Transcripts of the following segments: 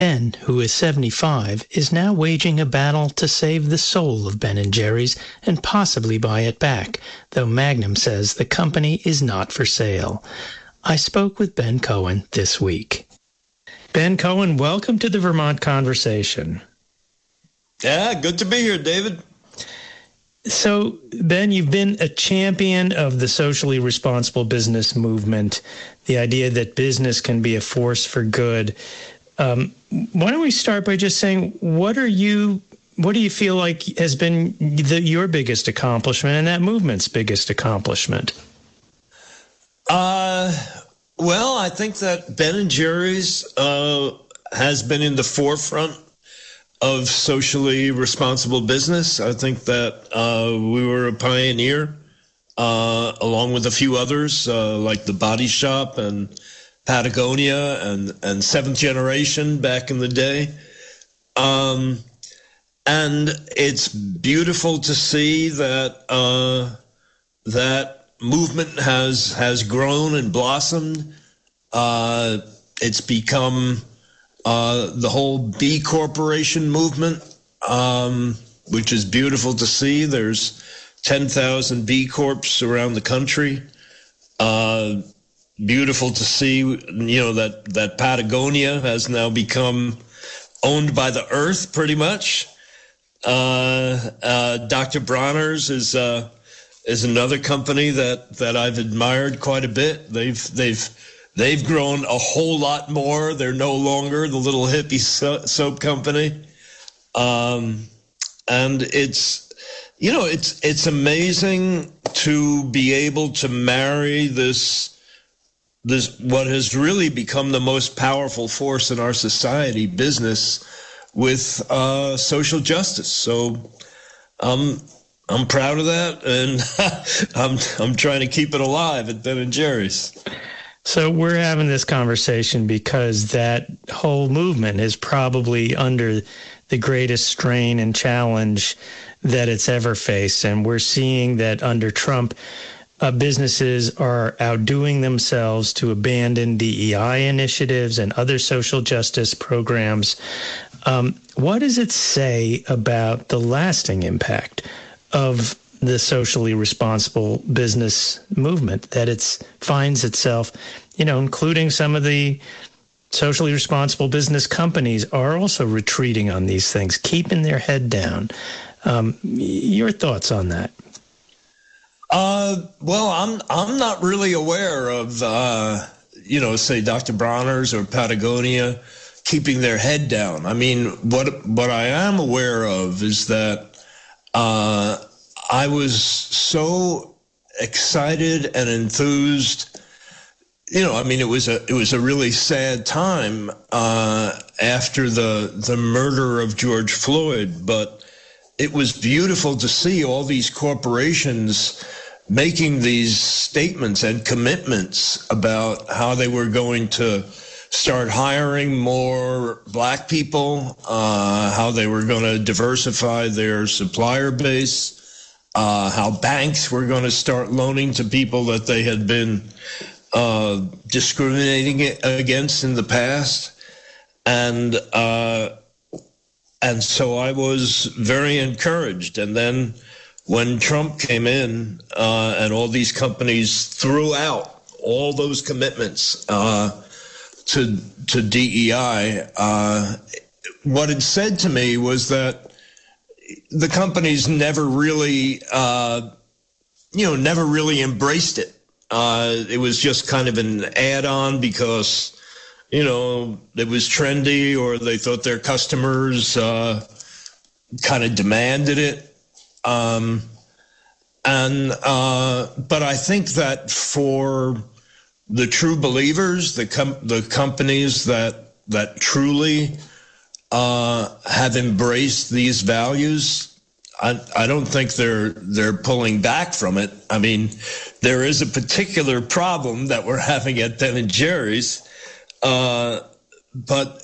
Ben, who is 75, is now waging a battle to save the soul of Ben & Jerry's and possibly buy it back, though Magnum says the company is not for sale. I spoke with Ben Cohen this week. Ben Cohen, welcome to the Vermont Conversation. Yeah, good to be here, David. So, Ben, you've been a champion of the socially responsible business movement, the idea that business can be a force for good. Why don't we start by just saying, what do you feel like has been your biggest accomplishment and that movement's biggest accomplishment? Well, I think that Ben & Jerry's has been in the forefront of socially responsible business. I think that we were a pioneer, along with a few others, like the Body Shop and Patagonia and Seventh Generation back in the day. And it's beautiful to see that that movement has grown and blossomed. It's become the whole B Corporation movement, which is beautiful to see. There's 10,000 B Corps around the country. Beautiful to see, that Patagonia has now become owned by the earth, pretty much. Dr. Bronner's is another company that I've admired quite a bit. They've grown a whole lot more. They're no longer the little hippie soap company, and it's amazing to be able to marry this what has really become the most powerful force in our society, business, with social justice. So I'm proud of that, and I'm trying to keep it alive at Ben & Jerry's. So we're having this conversation because that whole movement is probably under the greatest strain and challenge that it's ever faced. And we're seeing that under Trump, businesses are outdoing themselves to abandon DEI initiatives and other social justice programs. What does it say about the lasting impact of the socially responsible business movement that it finds itself, including some of the socially responsible business companies are also retreating on these things, keeping their head down? Your thoughts on that? Well, I'm not really aware of, say Dr. Bronner's or Patagonia keeping their head down. I mean, what I am aware of is that I was so excited and enthused. It was a really sad time after the murder of George Floyd, but it was beautiful to see all these corporations making these statements and commitments about how they were going to start hiring more black people, how they were going to diversify their supplier base, how banks were going to start loaning to people that they had been discriminating against in the past. And so I was very encouraged. And then when Trump came in and all these companies threw out all those commitments to DEI, what it said to me was that the companies never really embraced it. It was just kind of an add-on because, it was trendy, or they thought their customers kind of demanded it. But I think that for the true believers, the companies that truly have embraced these values, I don't think they're pulling back from it. I mean, there is a particular problem that we're having at Ben & Jerry's, but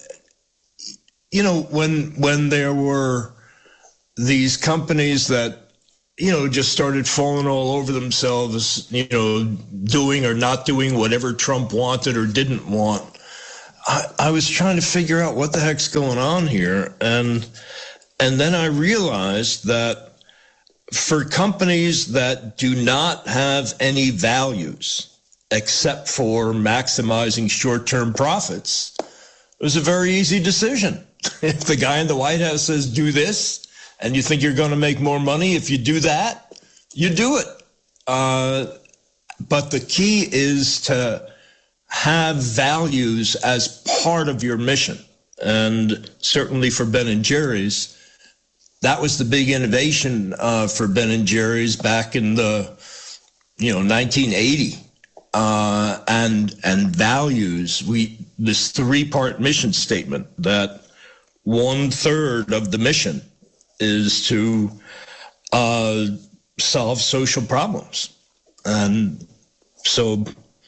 when there were these companies that just started falling all over themselves, doing or not doing whatever Trump wanted or didn't want, I was trying to figure out what the heck's going on here. And then I realized that for companies that do not have any values except for maximizing short-term profits, it was a very easy decision. If the guy in the White House says, do this, and you think you're going to make more money if you do that, you do it. But the key is to have values as part of your mission. And certainly for Ben & Jerry's, that was the big innovation for Ben & Jerry's back in the 1980. And values, this 3-part mission statement that 1/3 of the mission is to solve social problems. And so,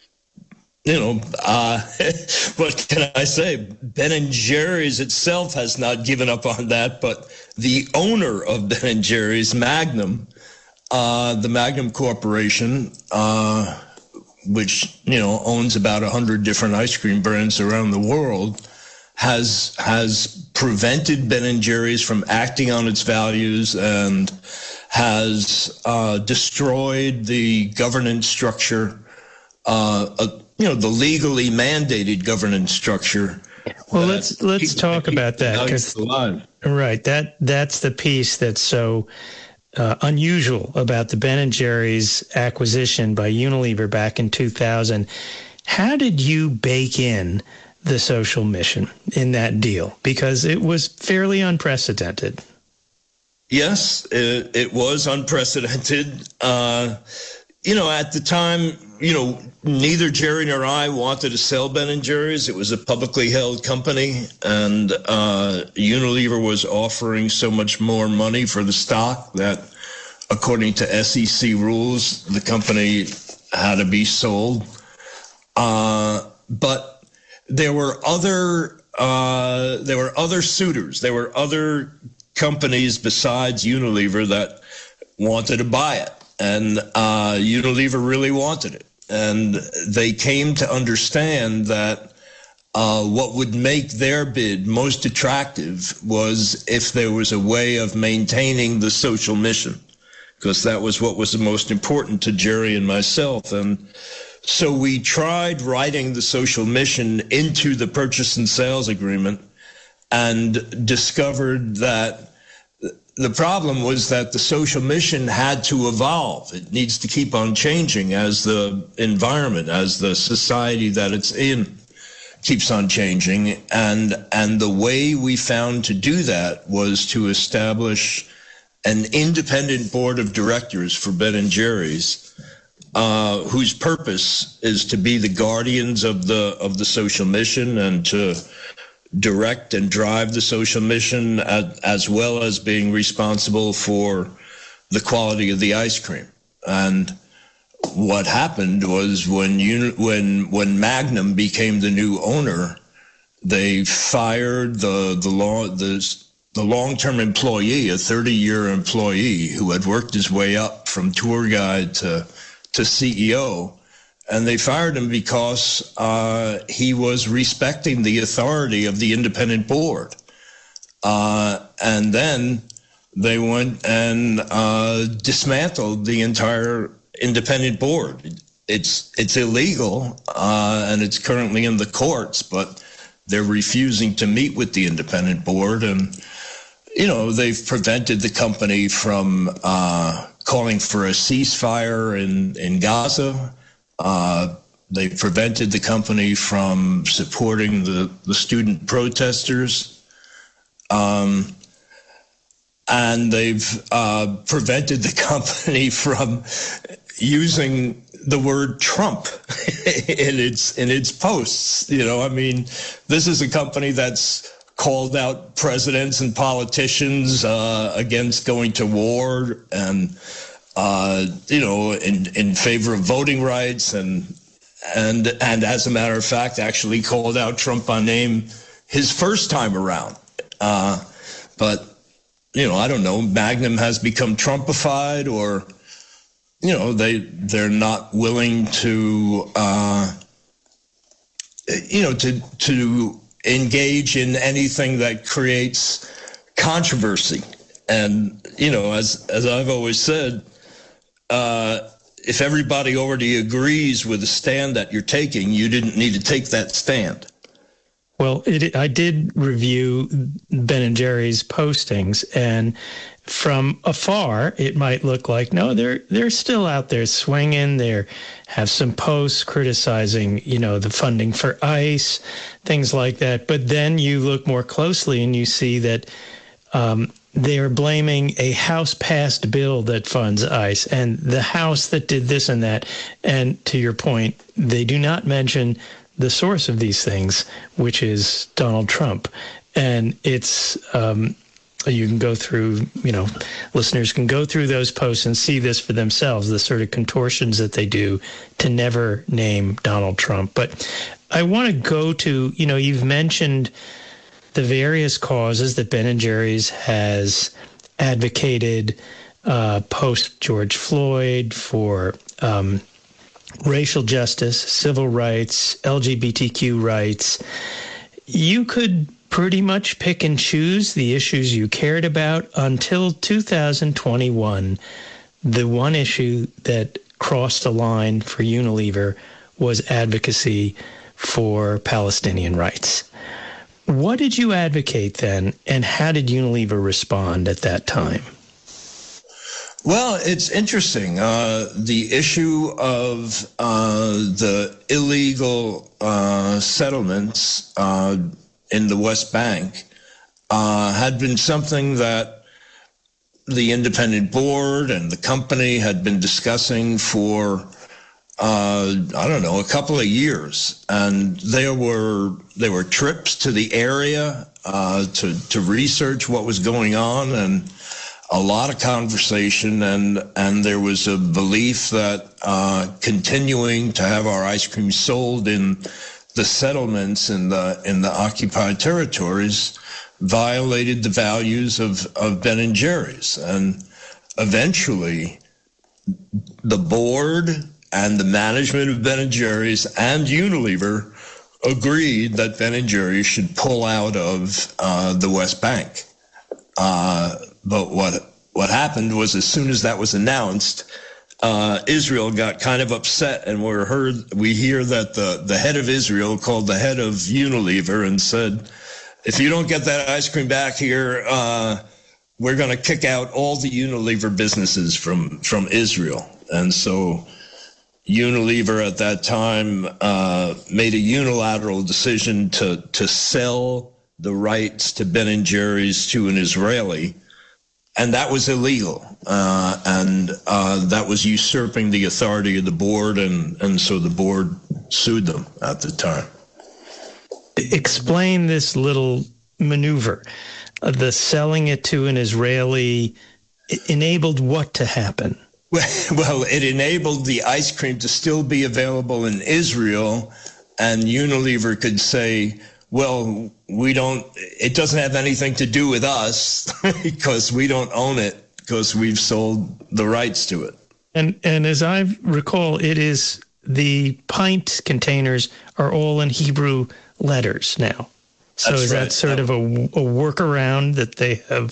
what can I say? Ben & Jerry's itself has not given up on that, but the owner of Ben & Jerry's, Magnum, the Magnum Corporation, which, owns about 100 different ice cream brands around the world, has prevented Ben & Jerry's from acting on its values and has destroyed the governance structure, the legally mandated governance structure. Well, let's talk about that, because right, that's the piece that's so unusual about the Ben & Jerry's acquisition by Unilever back in 2000. How did you bake in the social mission in that deal? Because it was fairly unprecedented. Yes, it was unprecedented. At the time, neither Jerry nor I wanted to sell Ben & Jerry's. It was a publicly held company, and Unilever was offering so much more money for the stock that, according to SEC rules, the company had to be sold. But there were other suitors. There were other companies besides Unilever that wanted to buy it, and Unilever really wanted it. And they came to understand that what would make their bid most attractive was if there was a way of maintaining the social mission, because that was what was the most important to Jerry and myself. And so we tried writing the social mission into the purchase and sales agreement and discovered that the problem was that the social mission had to evolve. It needs to keep on changing as the environment, as the society that it's in keeps on changing. And the way we found to do that was to establish an independent board of directors for Ben & Jerry's, whose purpose is to be the guardians of the social mission and to direct and drive the social mission, as well as being responsible for the quality of the ice cream. And what happened was when Magnum became the new owner, they fired the long-term employee, a 30-year employee who had worked his way up from tour guide to CEO, and they fired him because he was respecting the authority of the independent board. And then they went and dismantled the entire independent board. It's illegal, and it's currently in the courts, but they're refusing to meet with the independent board. And, they've prevented the company from calling for a ceasefire in Gaza. They prevented the company from supporting the student protesters. And they've prevented the company from using the word Trump in its posts. This is a company that's called out presidents and politicians against going to war, and in favor of voting rights, and as a matter of fact, actually called out Trump by name his first time around. But I don't know. Magnum has become Trumpified, or they're not willing to to engage in anything that creates controversy. And, as I've always said, if everybody already agrees with the stand that you're taking, you didn't need to take that stand. Well, I did review Ben & Jerry's postings, and from afar, it might look like, no, they're still out there swinging. They have some posts criticizing, the funding for ICE, things like that. But then you look more closely and you see that they are blaming a House-passed bill that funds ICE and the House that did this and that. And to your point, they do not mention the source of these things, which is Donald Trump. And it's, you can go through, listeners can go through those posts and see this for themselves, the sort of contortions that they do to never name Donald Trump. But I want to go to, you've mentioned the various causes that Ben & Jerry's has advocated post George Floyd for racial justice, civil rights, LGBTQ rights. You could pretty much pick and choose the issues you cared about until 2021. The one issue that crossed a line for Unilever was advocacy for Palestinian rights. What did you advocate then, and how did Unilever respond at that time? Well, it's interesting. The issue of the illegal settlements in the West Bank had been something that the independent board and the company had been discussing for, a couple of years. And there were trips to the area to research what was going on, and a lot of conversation, and there was a belief that continuing to have our ice cream sold in the settlements in the occupied territories violated the values of Ben & Jerry's. And eventually, the board and the management of Ben & Jerry's and Unilever agreed that Ben & Jerry's should pull out of the West Bank. But what happened was, as soon as that was announced, Israel got kind of upset, and we hear that the head of Israel called the head of Unilever and said, if you don't get that ice cream back here, we're going to kick out all the Unilever businesses from Israel. And so Unilever at that time made a unilateral decision to sell the rights to Ben & Jerry's to an Israeli. And that was illegal, and that was usurping the authority of the board, and so the board sued them at the time. Explain this little maneuver. The selling it to an Israeli enabled what to happen? Well, it enabled the ice cream to still be available in Israel, and Unilever could say, well, it doesn't have anything to do with us because we don't own it, because we've sold the rights to it. And as I recall, it is the pint containers are all in Hebrew letters now. So That's is right. that sort of a workaround that they have?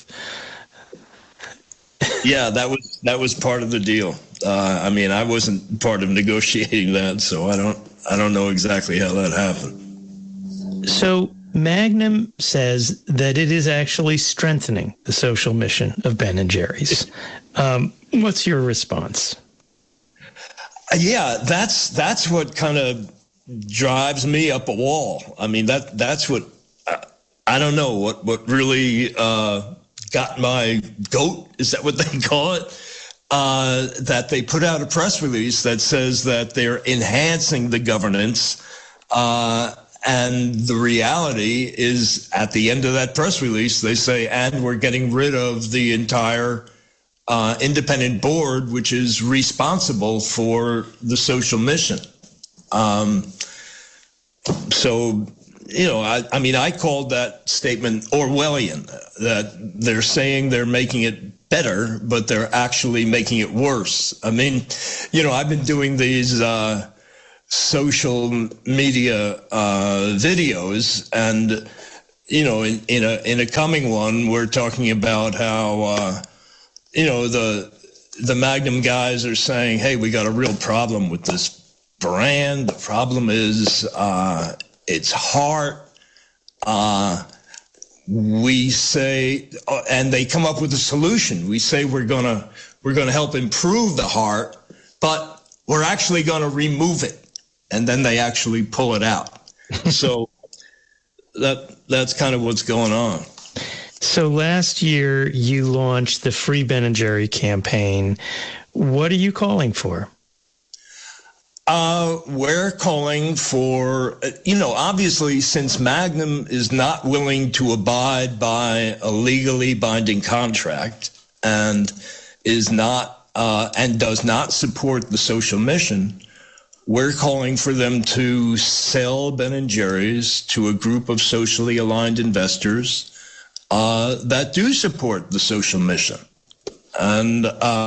Yeah, that was part of the deal. I wasn't part of negotiating that, so I don't know exactly how that happened. So Magnum says that it is actually strengthening the social mission of Ben & Jerry's. What's your response? Yeah, that's what kind of drives me up a wall. I mean, that's what I don't know what really got my goat. Is that what they call it? That they put out a press release that says that they're enhancing the governance. And the reality is, at the end of that press release, they say, and we're getting rid of the entire independent board, which is responsible for the social mission. So, I called that statement Orwellian, that they're saying they're making it better, but they're actually making it worse. I mean, I've been doing these social media videos, and in a coming one, we're talking about how the Magnum guys are saying, hey, we got a real problem with this brand. The problem is its heart. We say, and they come up with a solution. We say we're gonna help improve the heart, but we're actually gonna remove it, and then they actually pull it out. So that's kind of what's going on. So last year you launched the Free Ben & Jerry campaign. What are you calling for? We're calling for, obviously, since Magnum is not willing to abide by a legally binding contract and is not and does not support the social mission, we're calling for them to sell Ben & Jerry's to a group of socially aligned investors that do support the social mission. And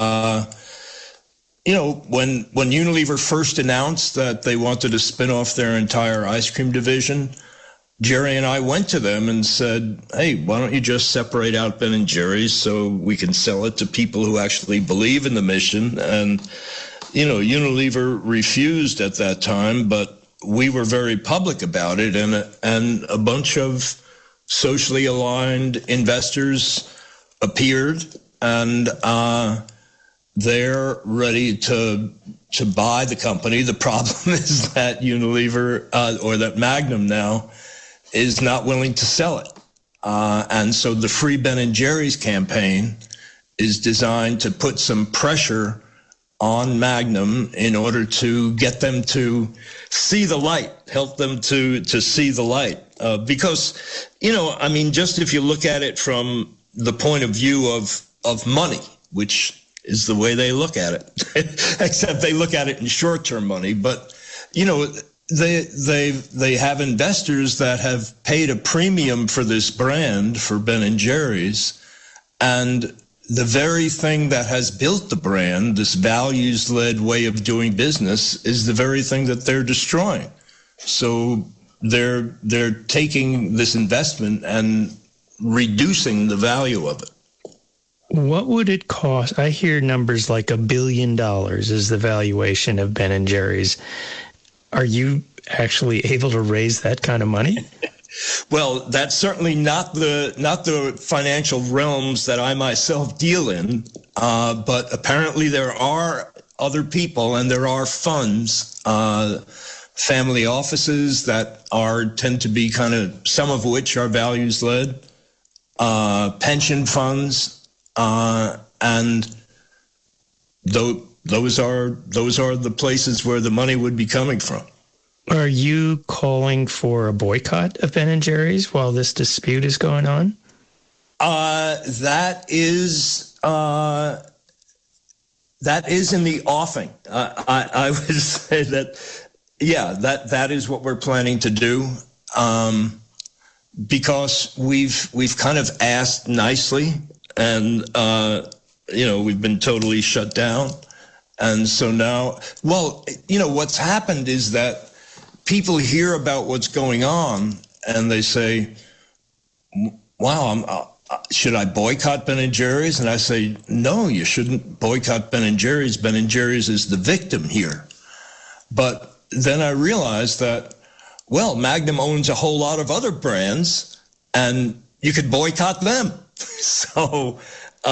when Unilever first announced that they wanted to spin off their entire ice cream division, Jerry and I went to them and said, hey, why don't you just separate out Ben & Jerry's so we can sell it to people who actually believe in the mission? And, Unilever refused at that time, but we were very public about it, and a bunch of socially aligned investors appeared, and they're ready to buy the company. The problem is that Unilever or that Magnum now is not willing to sell it. And so the Free Ben & Jerry's campaign is designed to put some pressure on Magnum in order to get them to see the light, help them to see the light. Because, just if you look at it from the point of view of money, which is the way they look at it, except they look at it in short-term money. But, they have investors that have paid a premium for this brand, for Ben & Jerry's, and the very thing that has built the brand, this values-led way of doing business, is the very thing that they're destroying. So they're taking this investment and reducing the value of it. What would it cost? I hear numbers like $1 billion is the valuation of Ben & Jerry's. Are you actually able to raise that kind of money? Well, that's certainly not the financial realms that I myself deal in, but apparently there are other people and there are funds, family offices that tend to be kind of, some of which are values led, pension funds, and those are the places where the money would be coming from. Are you calling for a boycott of Ben & Jerry's while this dispute is going on? That is in the offing. I would say that, yeah, that is what we're planning to do, because we've kind of asked nicely, and we've been totally shut down, and so now, what's happened is that people hear about what's going on and they say, wow, should I boycott Ben & Jerry's? And I say, no, you shouldn't boycott Ben & Jerry's. Ben & Jerry's is the victim here. But then I realized that, well, Magnum owns a whole lot of other brands and you could boycott them. So,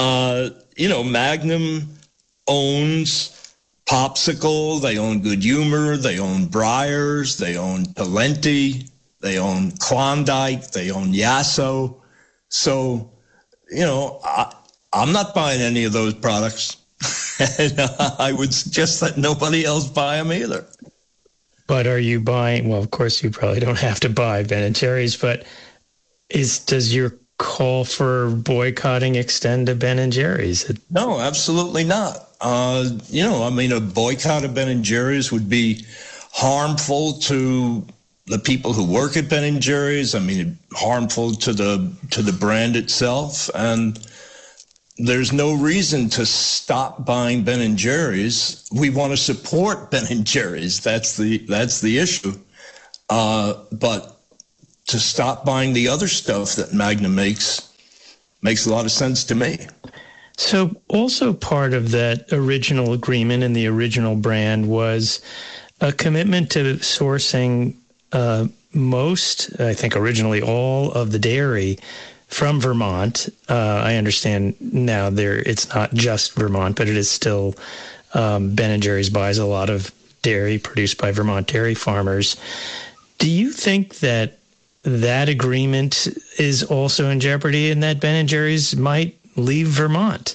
Magnum owns Popsicle, they own Good Humor, they own Breyers, they own Talenti, they own Klondike, they own Yasso. So, I'm not buying any of those products. And I would suggest that nobody else buy them either. But are you buying, well, of course you probably don't have to buy Ben & Jerry's, but does your call for boycotting extend to Ben & Jerry's? No, absolutely not. A boycott of Ben & Jerry's would be harmful to the people who work at Ben & Jerry's. Harmful to the brand itself, and there's no reason to stop buying Ben & Jerry's. We want to support Ben & Jerry's. That's the issue. But to stop buying the other stuff that Magnum makes a lot of sense to me. So also part of that original agreement and the original brand was a commitment to sourcing most, I think originally all of the dairy from Vermont. I understand now it's not just Vermont, but it is still Ben & Jerry's buys a lot of dairy produced by Vermont dairy farmers. Do you think that agreement is also in jeopardy and that Ben & Jerry's might leave Vermont?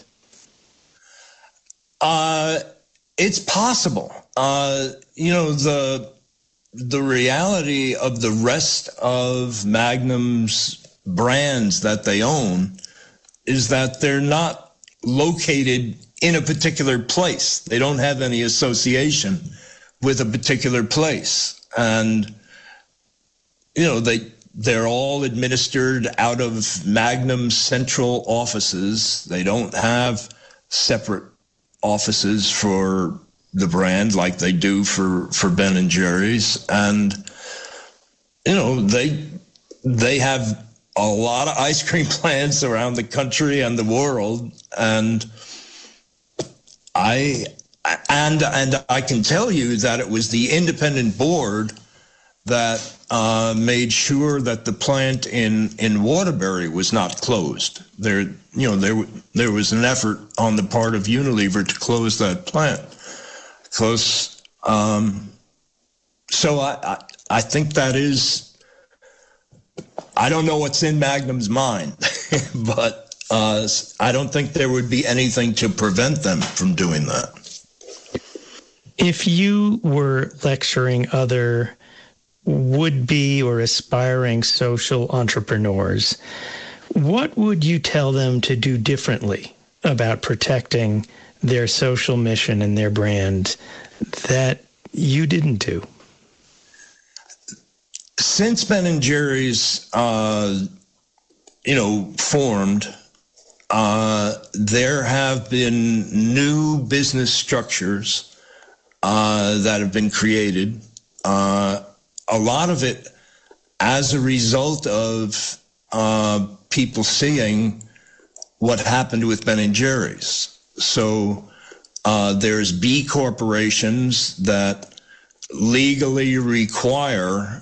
It's possible. The reality of the rest of Magnum's brands that they own is that they're not located in a particular place. They don't have any association with a particular place. And, they're all administered out of Magnum's central offices. They don't have separate offices for the brand like they do for Ben & Jerry's. And, they have a lot of ice cream plants around the country and the world. And I can tell you that it was the independent board that made sure that the plant in Waterbury was not closed. There was an effort on the part of Unilever to close that plant. So I think that is. I don't know what's in Magnum's mind, but I don't think there would be anything to prevent them from doing that. If you were lecturing other would-be or aspiring social entrepreneurs, what would you tell them to do differently about protecting their social mission and their brand that you didn't do? Since Ben & Jerry's, formed, there have been new business structures that have been created. A lot of it as a result of people seeing what happened with Ben & Jerry's. So there's B corporations that legally require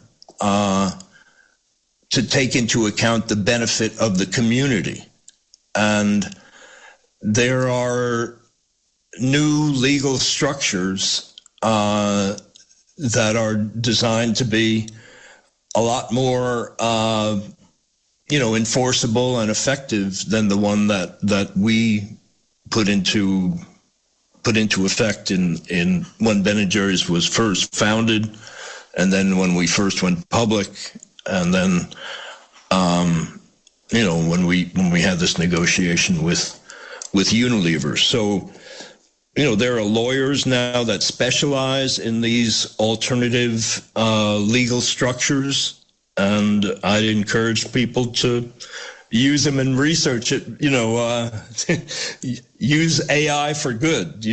to take into account the benefit of the community. And there are new legal structures that are designed to be a lot more, enforceable and effective than the one that we put into effect in when Ben & Jerry's was first founded, and then when we first went public, and then when we had this negotiation with Unilever. So there are lawyers now that specialize in these alternative legal structures, and I'd encourage people to use them and research it. Use AI for good.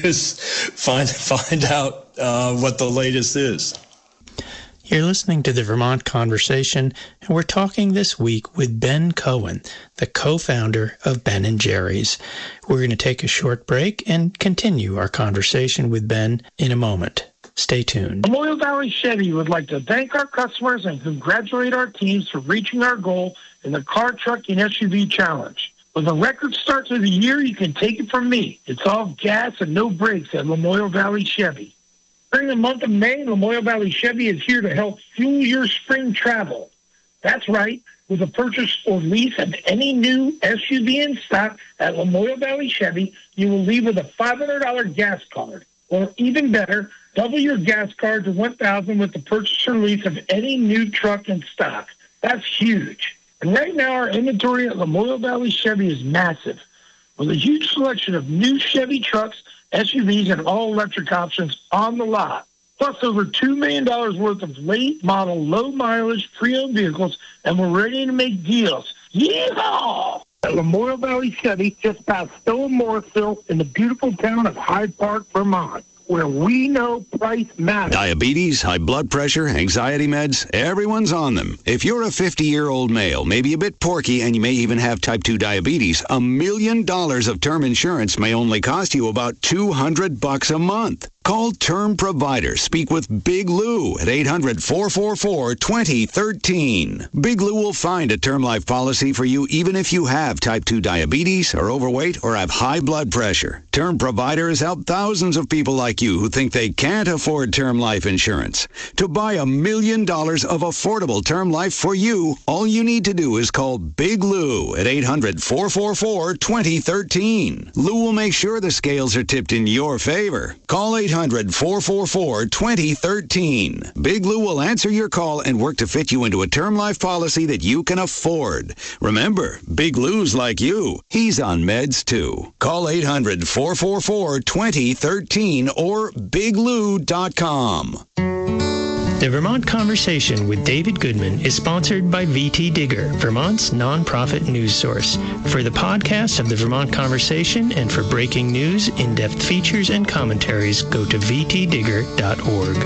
Find out what the latest is. You're listening to the Vermont Conversation, and we're talking this week with Ben Cohen, the co-founder of Ben & Jerry's. We're going to take a short break and continue our conversation with Ben in a moment. Stay tuned. Memorial Valley Chevy would like to thank our customers and congratulate our teams for reaching our goal in the Car, Truck, and SUV Challenge. With a record start to the year, you can take it from me. It's all gas and no brakes at Memorial Valley Chevy. During the month of May, Memorial Valley Chevy is here to help fuel your spring travel. That's right. With a purchase or lease of any new SUV in stock at Memorial Valley Chevy, you will leave with a $500 gas card. Or even better, double your gas card to $1,000 with the purchase or lease of any new truck in stock. That's huge. And right now, our inventory at Memorial Valley Chevy is massive, with a huge selection of new Chevy trucks, SUVs, and all-electric options on the lot. Plus over $2 million worth of late model, low-mileage, pre-owned vehicles, and we're ready to make deals. Yeehaw! at Memorial Valley Chevy, just past Stowe and Morrisville in the beautiful town of Hyde Park, Vermont, where we know price matters. Diabetes, high blood pressure, anxiety meds, everyone's on them. If you're a 50-year-old male, maybe a bit porky, and you may even have type 2 diabetes, $1 million of term insurance may only cost you about $200 a month. Call Term Provider. Speak with Big Lou at 800-444-2013. Big Lou will find a term life policy for you even if you have type 2 diabetes, are overweight, or have high blood pressure. Term Provider has helped thousands of people like you who think they can't afford term life insurance. To buy $1 million of affordable term life for you, all you need to do is call Big Lou at 800-444-2013. Lou will make sure the scales are tipped in your favor. Call 800-444-2013. Big Lou will answer your call and work to fit you into a term life policy that you can afford. Remember, Big Lou's like you. He's on meds too. Call 800-444-2013 or biglou.com. The Vermont Conversation with David Goodman is sponsored by VT Digger, Vermont's nonprofit news source. For the podcast of the Vermont Conversation and for breaking news, in-depth features, and commentaries, go to vtdigger.org.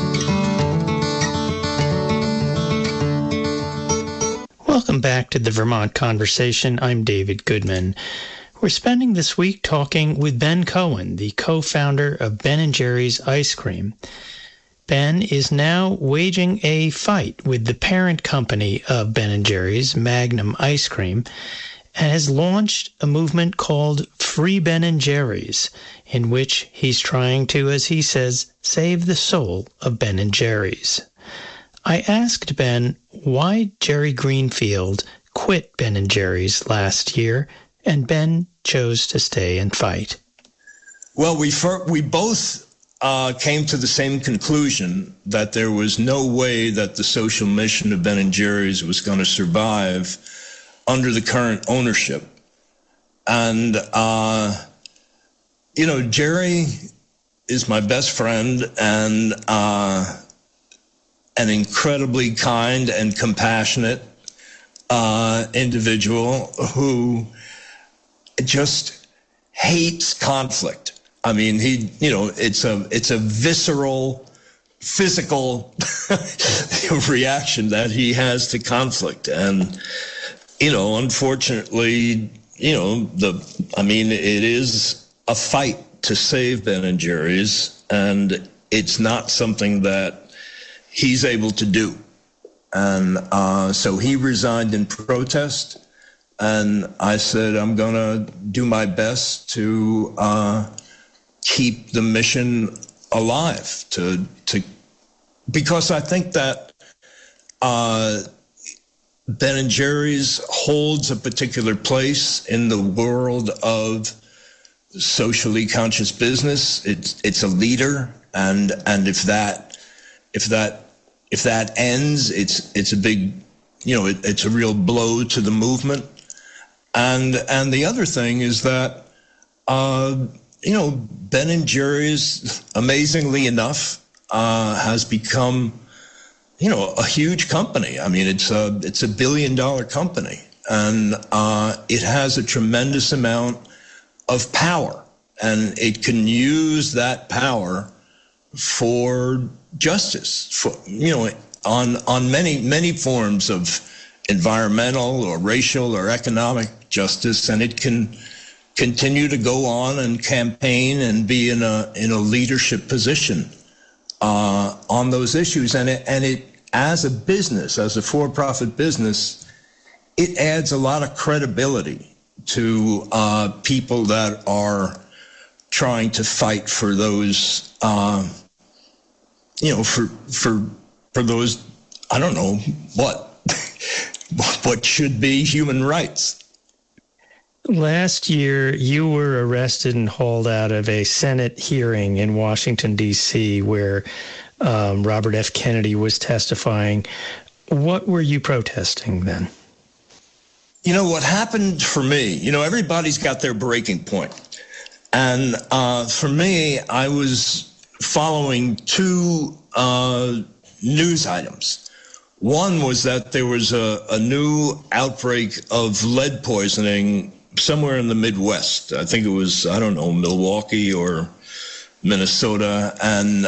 Welcome back to the Vermont Conversation. I'm David Goodman. We're spending this week talking with Ben Cohen, the co-founder of Ben & Jerry's Ice Cream. Ben is now waging a fight with the parent company of Ben & Jerry's, Magnum Ice Cream, and has launched a movement called Free Ben & Jerry's, in which he's trying to, as he says, save the soul of Ben & Jerry's. I asked Ben why Jerry Greenfield quit Ben & Jerry's last year, and Ben chose to stay and fight. Well, we both came to the same conclusion that there was no way that the social mission of Ben & Jerry's was going to survive under the current ownership. And, Jerry is my best friend and an incredibly kind and compassionate individual who just hates conflict. I mean, it's a visceral, physical reaction that he has to conflict. And, unfortunately, it is a fight to save Ben & Jerry's, and it's not something that he's able to do. And so he resigned in protest, and I said, I'm going to do my best to keep the mission alive, because I think that Ben & Jerry's holds a particular place in the world of socially conscious business. It's a leader, and if that ends, it's a big, it's a real blow to the movement. And the other thing is that Ben & Jerry's, amazingly enough, has become, a huge company. I mean, it's a $1 billion company, and it has a tremendous amount of power, and it can use that power for justice, on many forms of environmental or racial or economic justice, and it can continue to go on and campaign and be in a leadership position on those issues. And it as a business, as a for-profit business, it adds a lot of credibility to people that are trying to fight for those, for those, I don't know what should be human rights. Last year, you were arrested and hauled out of a Senate hearing in Washington, D.C., where Robert F. Kennedy was testifying. What were you protesting then? What happened for me, everybody's got their breaking point. And for me, I was following two news items. One was that there was a new outbreak of lead poisoning somewhere in the Midwest. I think it was, I don't know, Milwaukee or Minnesota. And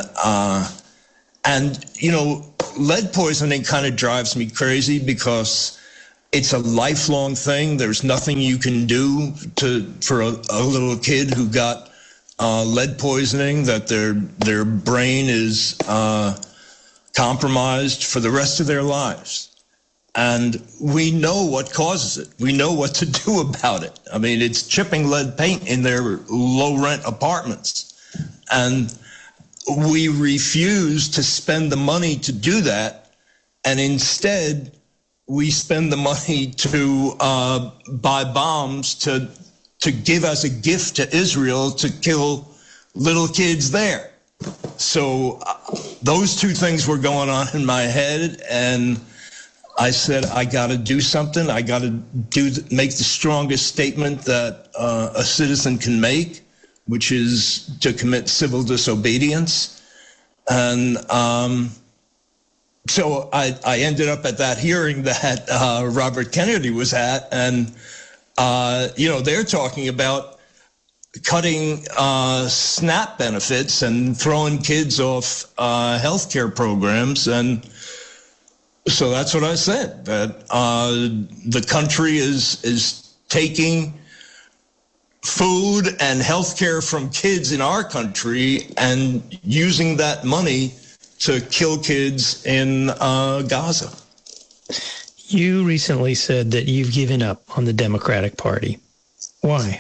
you know, lead poisoning kind of drives me crazy because it's a lifelong thing. There's nothing you can do for a little kid who got lead poisoning, that their brain is compromised for the rest of their lives. And we know what causes it. We know what to do about it. I mean, it's chipping lead paint in their low-rent apartments. And we refuse to spend the money to do that, and instead we spend the money to buy bombs to give as a gift to Israel to kill little kids there. So those two things were going on in my head, and I said, I got to do something. I got to make the strongest statement that a citizen can make, which is to commit civil disobedience. And so I ended up at that hearing that Robert Kennedy was at, and you know, they're talking about cutting SNAP benefits and throwing kids off health care programs. And so that's what I said, that the country is taking food and health care from kids in our country and using that money to kill kids in Gaza. You recently said that you've given up on the Democratic Party. Why?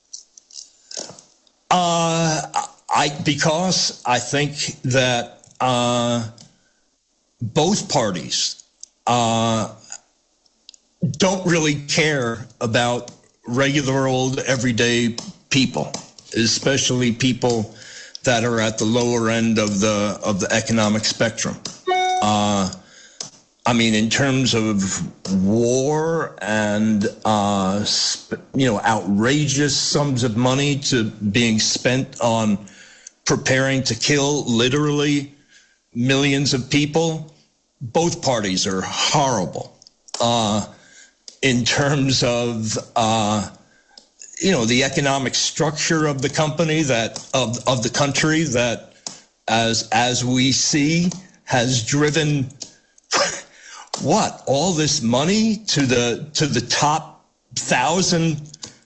Because I think that both parties don't really care about regular old everyday people, especially people that are at the lower end of the economic spectrum. I mean, in terms of war and you know, outrageous sums of money being spent on preparing to kill literally millions of people, both parties are horrible. In terms of you know, the economic structure of the company of the country that, as we see, has driven what, all this money to the top 1,000,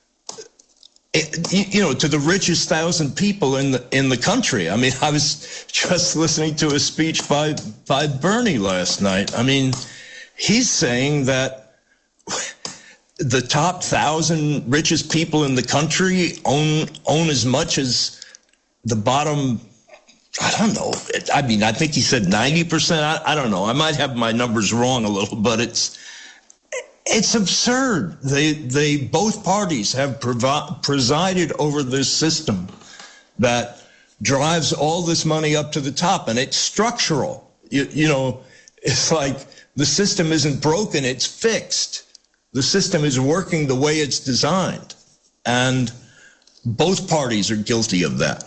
you know, to the richest 1,000 people in the country. I mean, I was just listening to a speech by Bernie last night. I mean, he's saying that the top 1,000 richest people in the country own as much as the bottom, I don't know. I mean, I think he said 90%. I don't know. I might have my numbers wrong a little, but it's absurd. They both parties have presided over this system that drives all this money up to the top, and it's structural. You know, it's like the system isn't broken, it's fixed. The system is working the way it's designed, and both parties are guilty of that.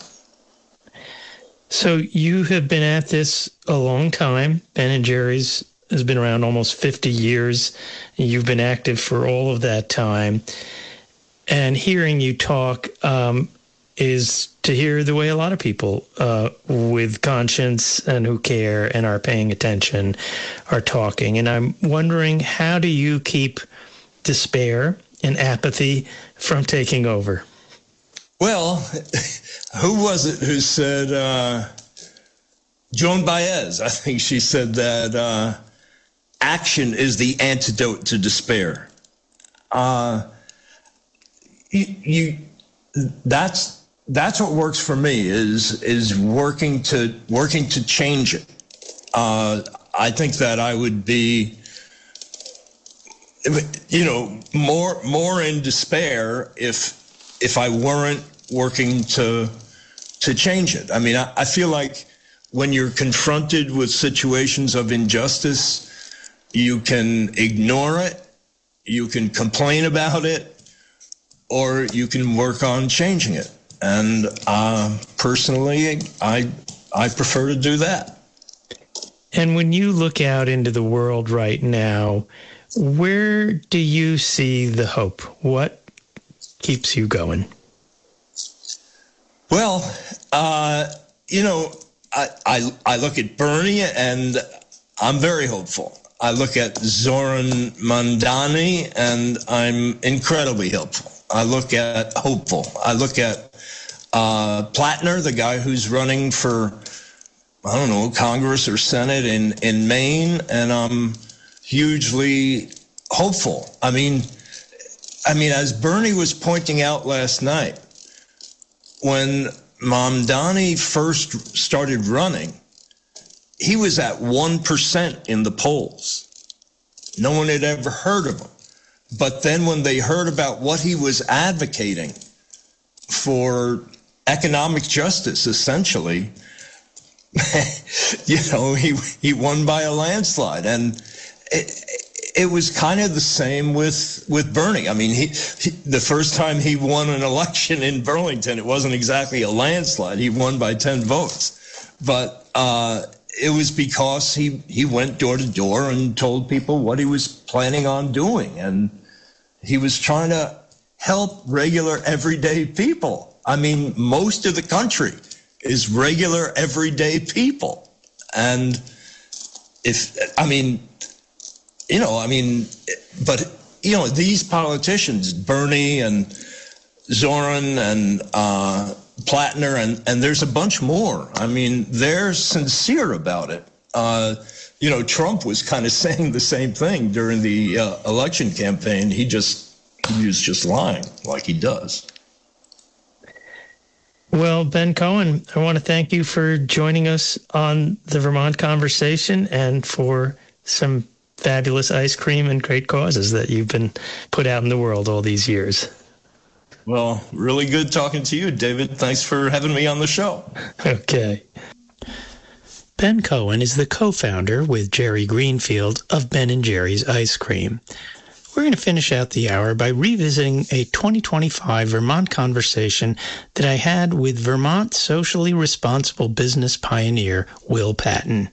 So you have been at this a long time. Ben & Jerry's has been around almost 50 years. You've been active for all of that time. And hearing you talk is to hear the way a lot of people with conscience and who care and are paying attention are talking. And I'm wondering, how do you keep despair and apathy from taking over? Well, who was it who said, Joan Baez, I think she said that action is the antidote to despair. That's what works for me, is working to change it. I think that I would be, you know, more in despair if I weren't working to change it. I mean, I feel like when you're confronted with situations of injustice, you can ignore it, you can complain about it, or you can work on changing it. And personally, I prefer to do that. And when you look out into the world right now, where do you see the hope? What keeps you going? Well, I look at Bernie and I'm very hopeful. I look at Zoran Mandani and I'm incredibly hopeful. I look at Plattner, the guy who's running for, I don't know, Congress or Senate in Maine, and I'm hugely hopeful. I mean, as Bernie was pointing out last night, when Mamdani first started running, he was at 1% in the polls. No one had ever heard of him. But then when they heard about what he was advocating for economic justice, essentially, he won by a landslide. And it was kind of the same with Bernie. I mean, he the first time he won an election in Burlington, it wasn't exactly a landslide. He won by 10 votes. But it was because he went door to door and told people what he was planning on doing. And he was trying to help regular, everyday people. I mean, most of the country is regular, everyday people. And these politicians, Bernie and Zoran and Plattner, and there's a bunch more. I mean, they're sincere about it. Trump was kind of saying the same thing during the election campaign. He was just lying like he does. Well, Ben Cohen, I want to thank you for joining us on the Vermont Conversation and for some fabulous ice cream and great causes that you've been put out in the world all these years. Well, really good talking to you, David. Thanks for having me on the show. Okay. Ben Cohen is the co-founder with Jerry Greenfield of Ben & Jerry's Ice Cream. We're going to finish out the hour by revisiting a 2025 Vermont Conversation that I had with Vermont socially responsible business pioneer Will Patton.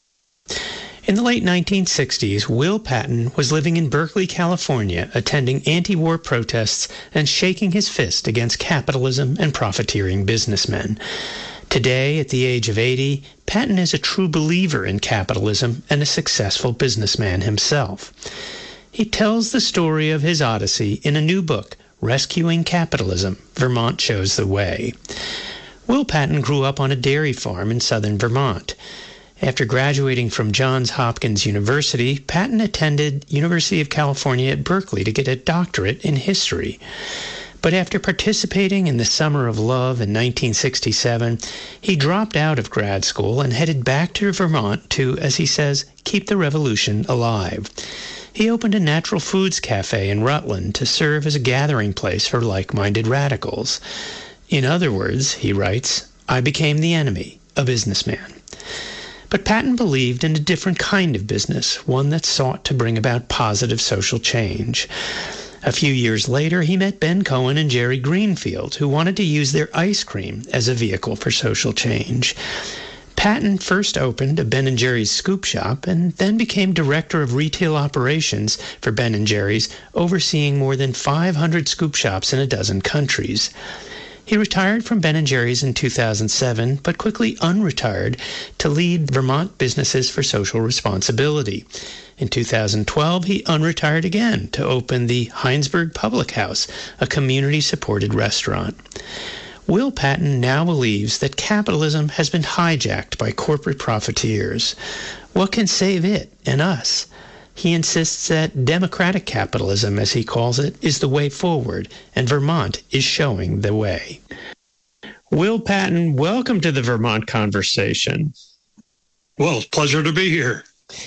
In the late 1960s, Will Patton was living in Berkeley, California, attending anti-war protests and shaking his fist against capitalism and profiteering businessmen. Today, at the age of 80, Patton is a true believer in capitalism and a successful businessman himself. He tells the story of his odyssey in a new book, Rescuing Capitalism, Vermont Chose the Way. Will Patton grew up on a dairy farm in southern Vermont. After graduating from Johns Hopkins University, Patton attended University of California at Berkeley to get a doctorate in history. But after participating in the Summer of Love in 1967, he dropped out of grad school and headed back to Vermont to, as he says, keep the revolution alive. He opened a natural foods cafe in Rutland to serve as a gathering place for like-minded radicals. In other words, he writes, I became the enemy, a businessman. But Patton believed in a different kind of business, one that sought to bring about positive social change. A few years later, he met Ben Cohen and Jerry Greenfield, who wanted to use their ice cream as a vehicle for social change. Patton first opened a Ben & Jerry's scoop shop and then became director of retail operations for Ben & Jerry's, overseeing more than 500 scoop shops in a dozen countries. He retired from Ben & Jerry's in 2007, but quickly unretired to lead Vermont Businesses for Social Responsibility. In 2012, he unretired again to open the Heinsberg Public House, a community-supported restaurant. Will Patton now believes that capitalism has been hijacked by corporate profiteers. What can save it and us? He insists that democratic capitalism, as he calls it, is the way forward, and Vermont is showing the way. Will Patton, welcome to the Vermont Conversation. Well, it's a pleasure to be here.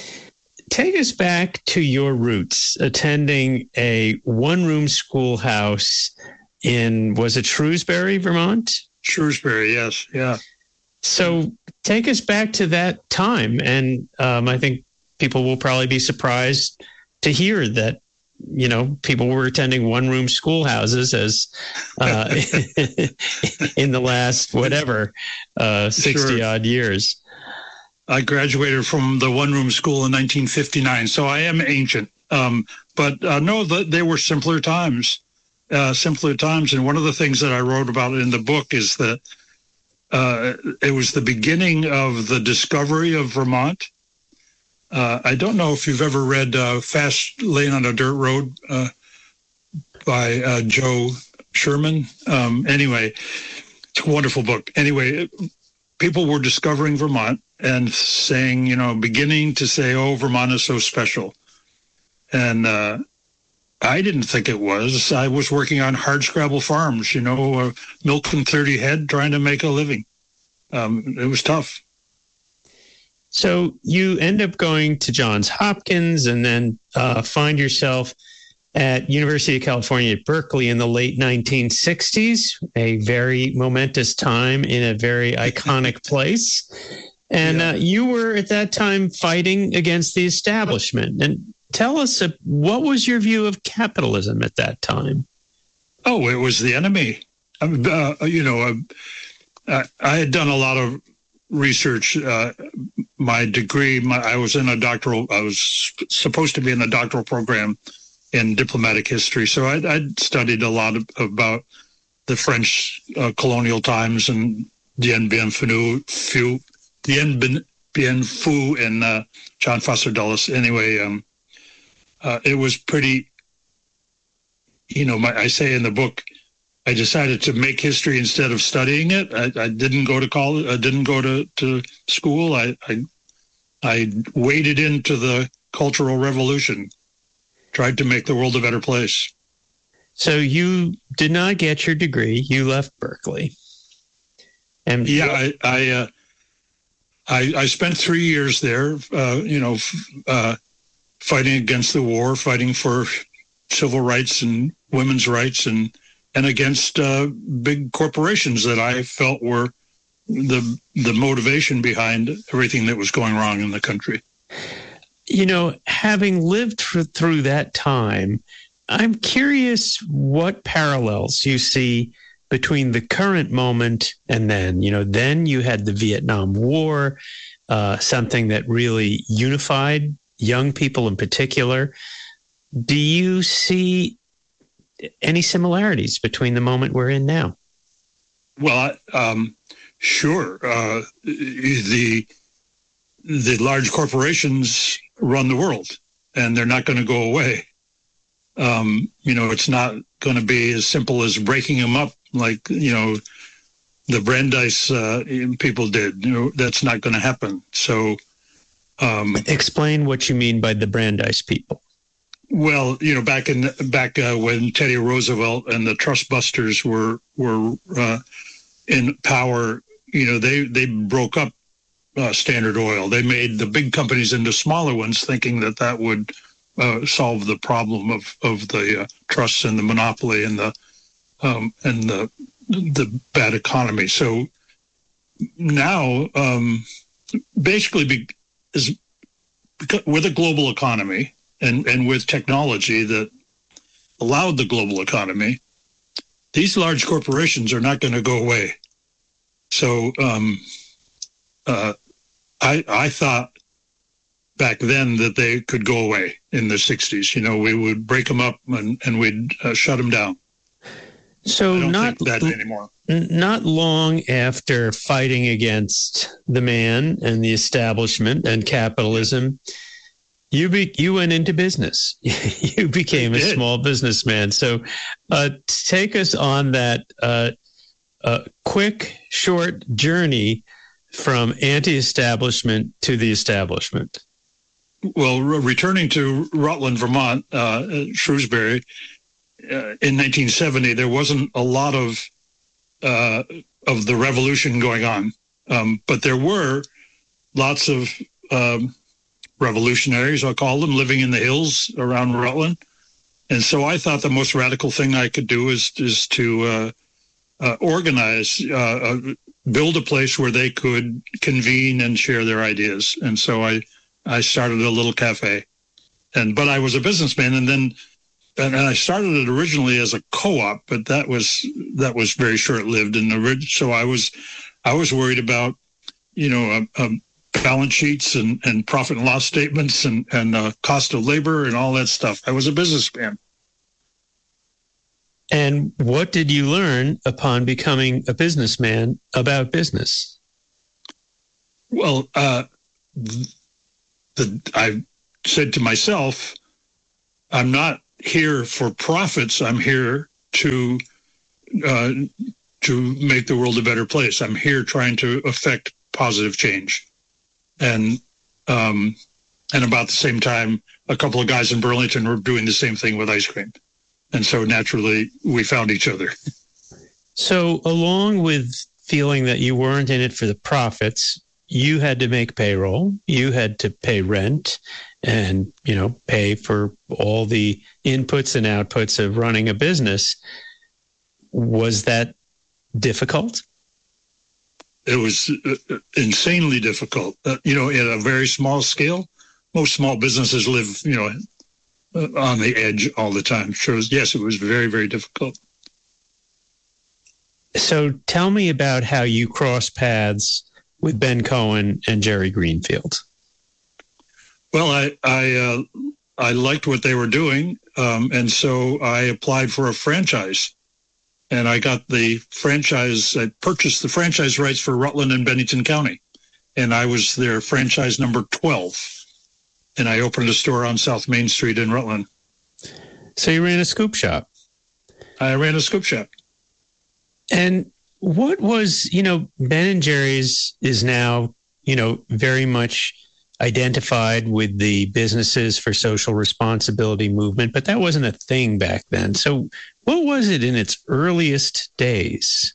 Take us back to your roots, attending a one-room schoolhouse in, was it Shrewsbury, Vermont? Shrewsbury, yes, yeah. So take us back to that time, and I think people will probably be surprised to hear that, people were attending one-room schoolhouses as in the last, 60-odd years. I graduated from the one-room school in 1959, so I am ancient. But no, they were simpler times. And one of the things that I wrote about in the book is that it was the beginning of the discovery of Vermont. I don't know if you've ever read Fast Lane on a Dirt Road by Joe Sherman. Anyway, it's a wonderful book. Anyway, people were discovering Vermont and saying, beginning to say, oh, Vermont is so special. And I didn't think it was. I was working on hardscrabble farms, milking 30 head, trying to make a living. It was tough. So you end up going to Johns Hopkins and then find yourself at University of California at Berkeley in the late 1960s, a very momentous time in a very iconic place. And you were at that time fighting against the establishment. And tell us, what was your view of capitalism at that time? Oh, it was the enemy. I had done a lot of research. My degree, I was supposed to be in a doctoral program in diplomatic history. So I'd studied a lot about the French colonial times and Dien Bien Phu and John Foster Dulles. Anyway, it was pretty, I say in the book, I decided to make history instead of studying it. I didn't go to college. I didn't go to school. I waded into the Cultural Revolution, tried to make the world a better place. So you did not get your degree. You left Berkeley. And I spent 3 years there, fighting against the war, fighting for civil rights and women's rights, and against big corporations that I felt were the motivation behind everything that was going wrong in the country. Having lived through that time, I'm curious what parallels you see between the current moment and then. Then you had the Vietnam War, something that really unified young people in particular. Do you see any similarities between the moment we're in now? Well, sure. The large corporations run the world, and they're not going to go away. It's not going to be as simple as breaking them up like, the Brandeis people did. That's not going to happen. So, explain what you mean by the Brandeis people. Well, back when Teddy Roosevelt and the Trust Busters were in power, they broke up Standard Oil. They made the big companies into smaller ones, thinking that would solve the problem of the trusts and the monopoly and the bad economy. So now, basically, with a global economy and with technology that allowed the global economy, these large corporations are not going to go away. So I thought back then that they could go away in the 60s. We would break them up and we'd shut them down. So I don't think that anymore. Not long after fighting against the man and the establishment and capitalism, you went into business. You became a small businessman. So take us on that quick, short journey from anti-establishment to the establishment. Well, returning to Rutland, Vermont, Shrewsbury, in 1970, there wasn't a lot of the revolution going on, but there were lots of revolutionaries, I'll call them, living in the hills around Rutland. And so I thought the most radical thing I could do is to organize, build a place where they could convene and share their ideas. And so I started a little cafe. But I was a businessman, and I started it originally as a co-op, but that was very short-lived. So I was worried about, balance sheets and profit and loss statements and cost of labor and all that stuff. I was a businessman. And what did you learn upon becoming a businessman about business? Well, I said to myself, I'm not here for profits. I'm here to make the world a better place. I'm here trying to affect positive change. And about the same time, a couple of guys in Burlington were doing the same thing with ice cream. And so naturally, we found each other. So along with feeling that you weren't in it for the profits, you had to make payroll, you had to pay rent and, pay for all the inputs and outputs of running a business. Was that difficult? It was insanely difficult. At a very small scale, most small businesses live, on the edge all the time. So yes, it was very, very difficult. So tell me about how you crossed paths with Ben Cohen and Jerry Greenfield. Well, I liked what they were doing, and so I applied for a franchise. And I got the franchise, I purchased the franchise rights for Rutland and Bennington County. And I was their franchise number 12. And I opened a store on South Main Street in Rutland. So you ran a scoop shop? I ran a scoop shop. And what was, Ben and Jerry's is now, very much identified with the businesses for social responsibility movement, but that wasn't a thing back then. So what was it in its earliest days?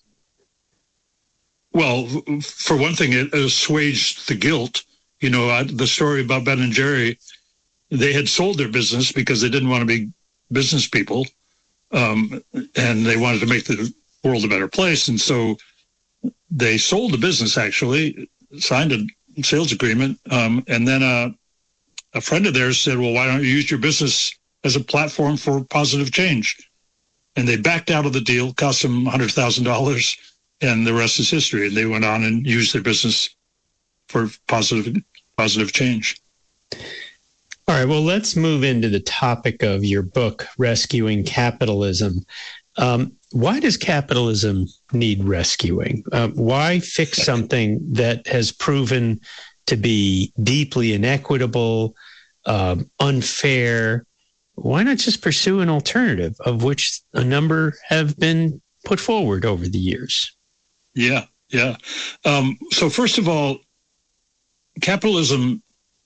Well, for one thing, it assuaged the guilt. The story about Ben and Jerry, they had sold their business because they didn't want to be business people, and they wanted to make the world a better place. And so they sold the business, actually, signed a sales agreement, and then a friend of theirs said, well, why don't you use your business as a platform for positive change? And they backed out of the deal, cost them $100,000, and the rest is history. And they went on and used their business for positive change. All right, well, let's move into the topic of your book, Rescuing Capitalism. Why does capitalism need rescuing? Why fix something that has proven to be deeply inequitable, unfair? Why not just pursue an alternative, of which a number have been put forward over the years? Yeah. So first of all, capitalism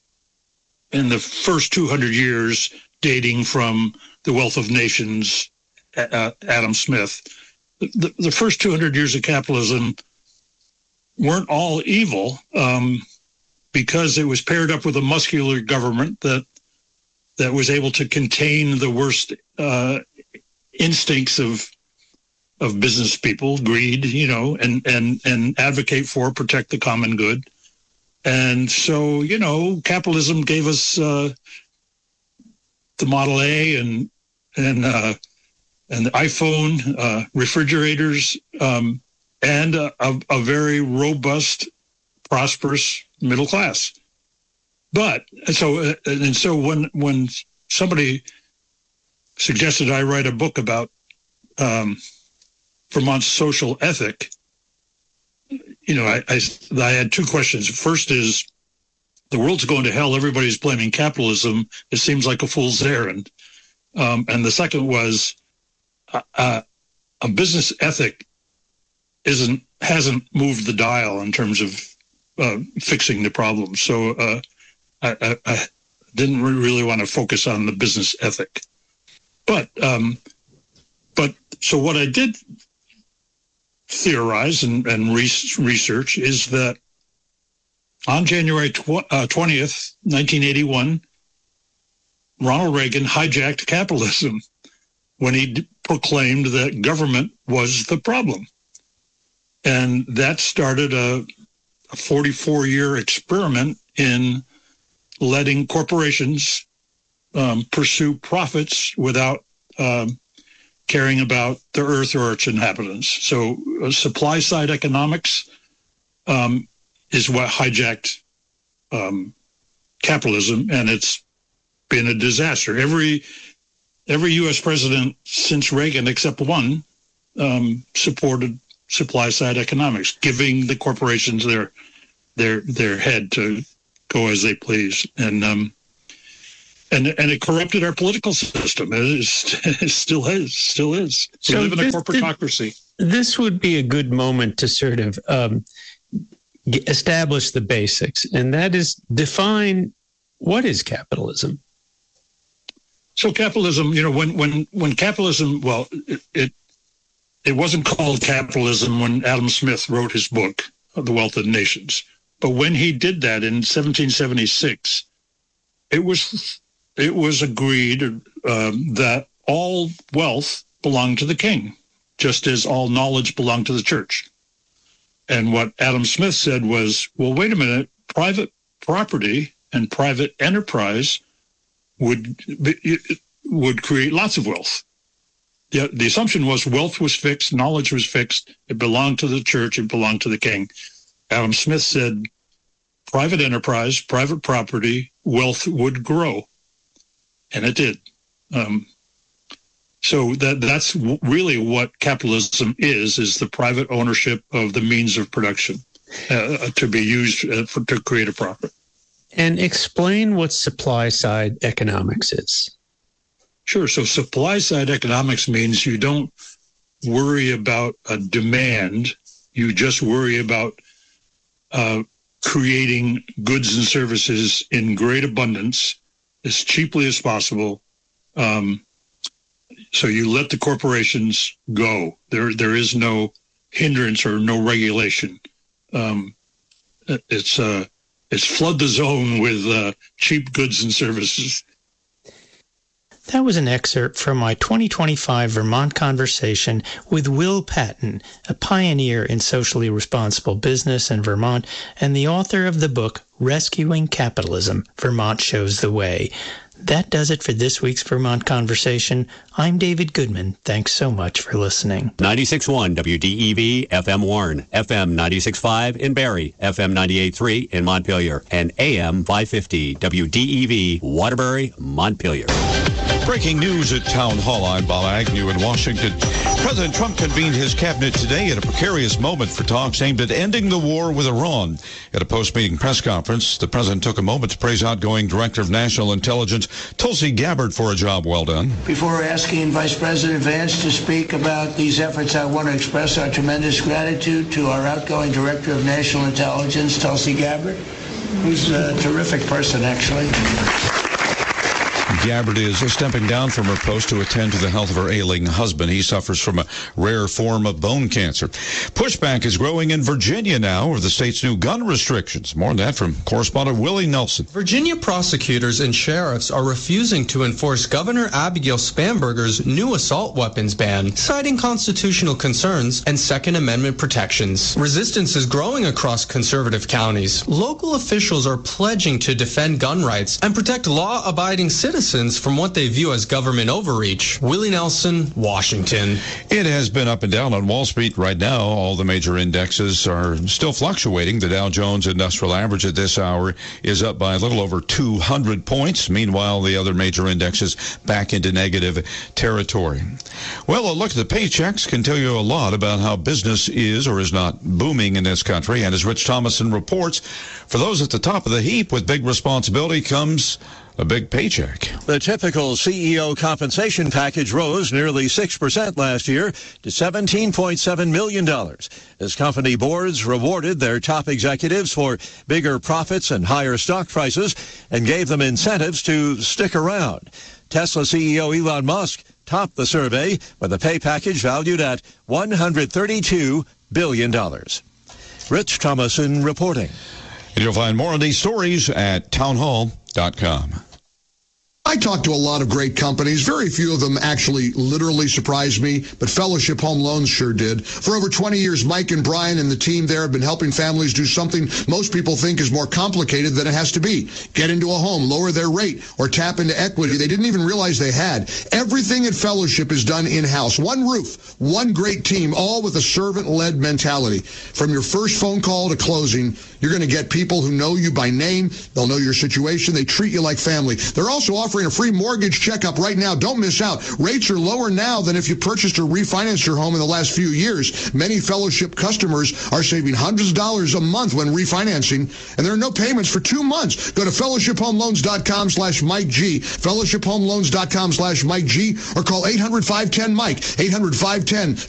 in the first 200 years, dating from The Wealth of Nations, Adam Smith, the first 200 years of capitalism weren't all evil, because it was paired up with a muscular government that was able to contain the worst instincts of business people, greed, and advocate for, protect the common good. And so, capitalism gave us the Model A and the iPhone, refrigerators, and a very robust, prosperous middle class. But so when somebody suggested I write a book about Vermont's social ethic, I had two questions. First is, the world's going to hell. Everybody's blaming capitalism. It seems like a fool's errand. And the second was, a business ethic hasn't moved the dial in terms of fixing the problem. So I didn't really want to focus on the business ethic. But so what I did theorize and research is that on January 20th, 1981, Ronald Reagan hijacked capitalism when he proclaimed that government was the problem. And that started a 44-year experiment in letting corporations pursue profits without caring about the earth or its inhabitants. So supply-side economics is what hijacked capitalism, and it's been a disaster. Every U.S. president since Reagan, except one, supported supply-side economics, giving the corporations their head to go as they please, and it corrupted our political system. It still is. We live in a corporatocracy. This would be a good moment to sort of establish the basics, and that is define what is capitalism. So capitalism, when capitalism, well, it wasn't called capitalism when Adam Smith wrote his book, The Wealth of Nations. But when he did that in 1776, it was agreed that all wealth belonged to the king, just as all knowledge belonged to the church. And what Adam Smith said was, well, wait a minute, private property and private enterprise would create lots of wealth. The assumption was wealth was fixed, knowledge was fixed, it belonged to the church, it belonged to the king. Adam Smith said private enterprise, private property, wealth would grow. And it did. So that's really what capitalism is the private ownership of the means of production to be used to create a profit. And explain what supply-side economics is. Sure. So supply-side economics means you don't worry about a demand. You just worry about creating goods and services in great abundance as cheaply as possible. So you let the corporations go. There is no hindrance or no regulation. It's flood the zone with cheap goods and services. That was an excerpt from my 2025 Vermont Conversation with Will Patton, a pioneer in socially responsible business in Vermont and the author of the book Rescuing Capitalism, Vermont Shows the Way. That does it for this week's Vermont Conversation. I'm David Goodman. Thanks so much for listening. 96.1 WDEV FM Warren, FM 96.5 in Barrie, FM 98.3 in Montpelier, and AM 550 WDEV Waterbury, Montpelier. Breaking news at Town Hall. I'm Bob Agnew in Washington. President Trump convened his cabinet today at a precarious moment for talks aimed at ending the war with Iran. At a post-meeting press conference, the president took a moment to praise outgoing Director of National Intelligence Tulsi Gabbard for a job well done. Before asking Vice President Vance to speak about these efforts, I want to express our tremendous gratitude to our outgoing Director of National Intelligence, Tulsi Gabbard, who's a terrific person, actually. Gabbard is stepping down from her post to attend to the health of her ailing husband. He suffers from a rare form of bone cancer. Pushback is growing in Virginia now over the state's new gun restrictions. More on that from correspondent Willie Nelson. Virginia prosecutors and sheriffs are refusing to enforce Governor Abigail Spanberger's new assault weapons ban, citing constitutional concerns and Second Amendment protections. Resistance is growing across conservative counties. Local officials are pledging to defend gun rights and protect law-abiding citizens from what they view as government overreach. Willie Nelson, Washington. It has been up and down on Wall Street right now. All the major indexes are still fluctuating. The Dow Jones Industrial Average at this hour is up by a little over 200 points. Meanwhile, the other major indexes back into negative territory. Well, a look at the paychecks can tell you a lot about how business is or is not booming in this country. And as Rich Thomason reports, for those at the top of the heap with big responsibility comes a big paycheck. The typical CEO compensation package rose nearly 6% last year to $17.7 million as company boards rewarded their top executives for bigger profits and higher stock prices and gave them incentives to stick around. Tesla CEO Elon Musk topped the survey with a pay package valued at $132 billion. Rich Thomason reporting. And you'll find more on these stories at townhall.com. I talked to a lot of great companies. Very few of them actually literally surprised me, but Fellowship Home Loans sure did. For over 20 years, Mike and Brian and the team there have been helping families do something most people think is more complicated than it has to be. Get into a home, lower their rate, or tap into equity they didn't even realize they had. Everything at Fellowship is done in-house. One roof, one great team, all with a servant-led mentality. From your first phone call to closing, you're going to get people who know you by name. They'll know your situation. They treat you like family. They're also offering a free mortgage checkup right now. Don't miss out. Rates are lower now than if you purchased or refinanced your home in the last few years. Many Fellowship customers are saving hundreds of dollars a month when refinancing, and there are no payments for 2 months. Go to fellowshiphomeloans.com/Mike G, fellowshiphomeloans.com/Mike G, or call 800-510-MIKE, 800-510